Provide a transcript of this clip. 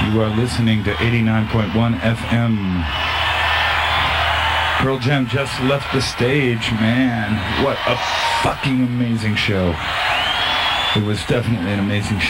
You are listening to 89.1 FM. Pearl Jam just left the stage, man. What a fucking amazing show. It was definitely an amazing show.